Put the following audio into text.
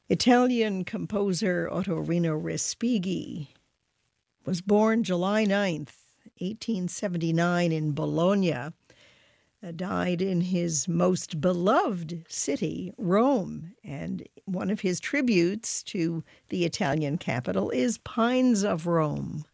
Italian composer Ottorino Respighi was born July 9th, 1879 in Bologna, died in his most beloved city, Rome. And one of his tributes to the Italian capital is Pines of Rome.